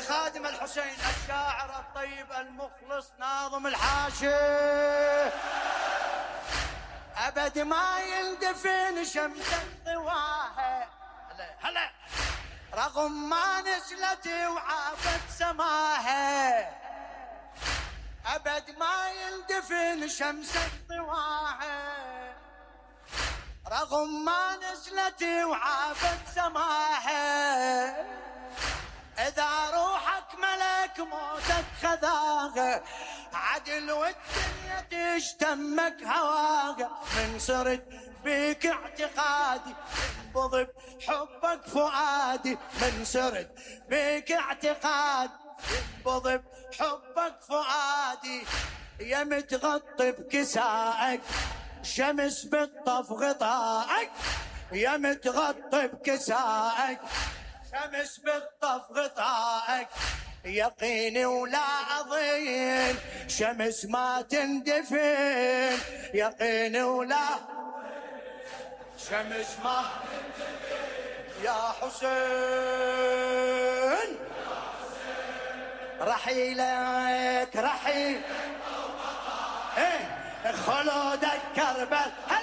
لخادم الحسين الشاعر الطيب المخلص ناظم الحاشي. أبد ما يندفن شمس الضواها هلا رغم ما نزلت وعافت سماها. أبد ما يندفن شمس الضواها رغم ما نزلت وعافت سماها. إذا روحك ملك موتك خذاها عدل والدنيا تشتمك هواها. من صرت بيك اعتقادي انبض بحبك فؤادي. من صرت بيك اعتقادي انبض بحبك فؤادي. يا متغطي بكسائك شمس بالطف غطائك. يا متغطي بكسائك شمس بالطف غطائك. يقيني ولا أضين شمس ما تندفن. يقيني ولا شمس ما تندفن. يا حسين رحيلك رحيل خلودك كربل.